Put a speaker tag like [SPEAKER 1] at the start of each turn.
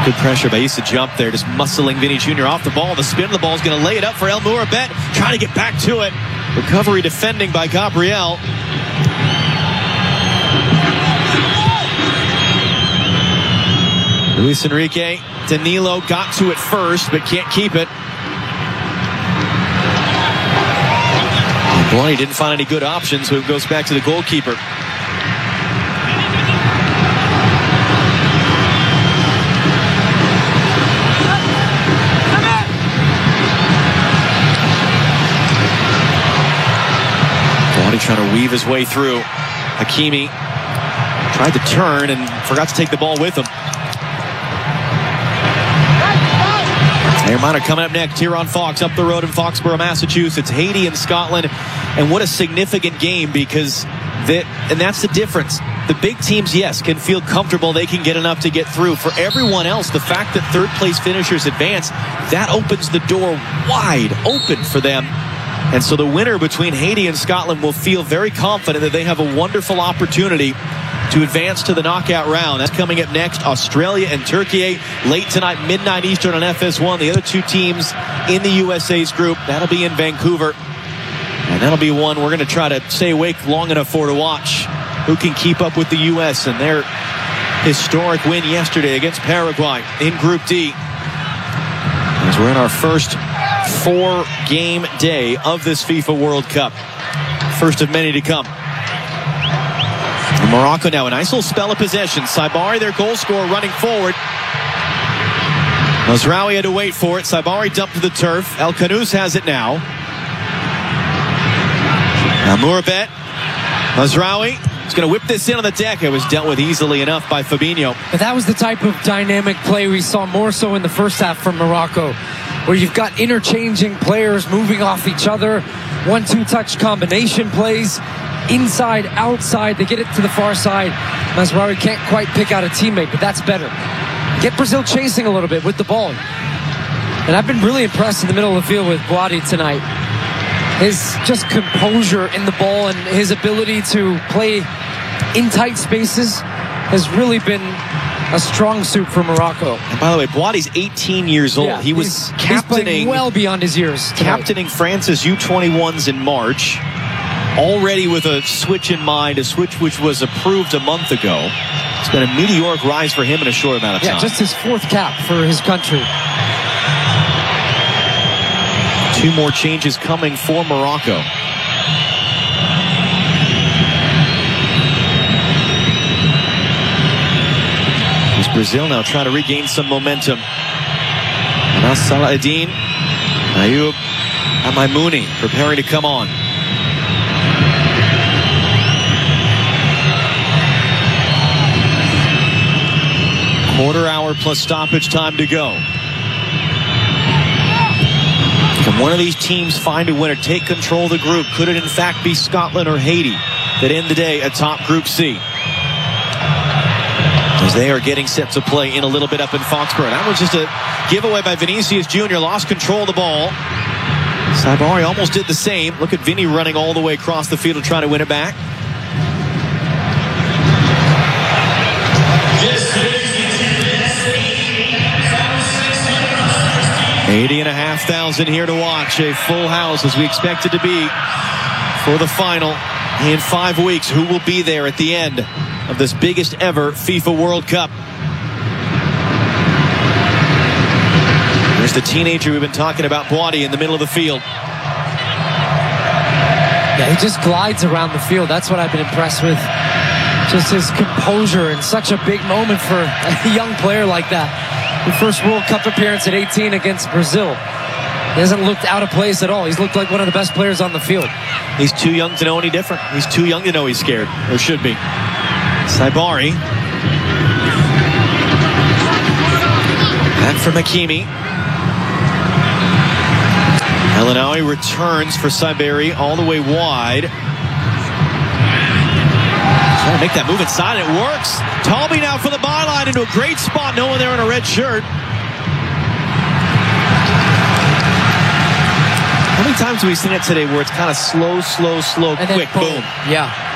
[SPEAKER 1] Good pressure by Issa Jump there, just muscling Vinny Jr. off the ball. The spin of the ball is going to lay it up for El Mourabet, trying to get back to it. Recovery defending by Gabriel. Luis Enrique, Danilo got to it first, but can't keep it. Boy, he didn't find any good options, so it goes back to the goalkeeper. Trying to weave his way through. Hakimi tried to turn and forgot to take the ball with him. Hermana coming up next here on Fox, up the road in Foxborough, Massachusetts. Haiti and Scotland. And what a significant game, because that's the difference. The big teams, yes, can feel comfortable. They can get enough to get through. For everyone else, the fact that third place finishers advance, that opens the door wide open for them. And so the winner between Haiti and Scotland will feel very confident that they have a wonderful opportunity to advance to the knockout round. That's coming up next. Australia and Turkey late tonight, midnight Eastern on FS1. The other two teams in the USA's group, that'll be in Vancouver. And that'll be one we're going to try to stay awake long enough for to watch. Who can keep up with the U.S. and their historic win yesterday against Paraguay in Group D. As we're in our first 4-game day of this FIFA World Cup. First of many to come. And Morocco now a nice little spell of possession. Saibari, their goal scorer, running forward. Mazraoui had to wait for it. Saibari dumped to the turf. El Khanous has it now. Now Mourabet. Mazraoui is going to whip this in on the deck. It was dealt with easily enough by Fabinho.
[SPEAKER 2] But that was the type of dynamic play we saw more so in the first half from Morocco, where you've got interchanging players moving off each other, 1-2 touch combination plays, inside, outside. They get it to the far side. Mazraoui can't quite pick out a teammate, but that's better. Get Brazil chasing a little bit with the ball. And I've been really impressed in the middle of the field with Boadi tonight. His just composure in the ball and his ability to play in tight spaces has really been a strong suit for Morocco.
[SPEAKER 1] And by the way, Boadi's 18 years old.
[SPEAKER 2] Yeah,
[SPEAKER 1] he was captaining
[SPEAKER 2] well beyond his years.
[SPEAKER 1] Captaining France's U21s in March, already with a switch in mind, a switch which was approved a month ago. It's been a meteoric rise for him in a short amount of time.
[SPEAKER 2] Yeah, just his 4th cap for his country.
[SPEAKER 1] 2 more changes coming for Morocco. Brazil now trying to regain some momentum. Now Salah-Eddin, Ayoub Amaimouni preparing to come on. Quarter hour plus stoppage time to go. Can one of these teams find a winner, take control of the group? Could it in fact be Scotland or Haiti that end the day atop Group C? As they are getting set to play in a little bit up in Foxborough. That was just a giveaway by Vinicius Jr. Lost control of the ball. Saibari almost did the same. Look at Vinny running all the way across the field to try to win it back. $80,500 here to watch. A full house as we expect it to be for the final in 5 weeks. Who will be there at the end of this biggest ever FIFA World Cup? There's the teenager we've been talking about, Boadi, in the middle of the field.
[SPEAKER 2] Yeah, he just glides around the field. That's what I've been impressed with. Just his composure in such a big moment for a young player like that. The first World Cup appearance at 18 against Brazil. He hasn't looked out of place at all. He's looked like one of the best players on the field.
[SPEAKER 1] He's too young to know any different. He's too young to know he's scared, or should be. Saibari. Back from Hakimi. El-Ainaoui returns for Saibari all the way wide. Trying to make that move inside, and it works. Talby now for the byline into a great spot. No one there in a red shirt. How many times have we seen it today where it's kind of slow,
[SPEAKER 2] and
[SPEAKER 1] quick, boom?
[SPEAKER 2] Yeah.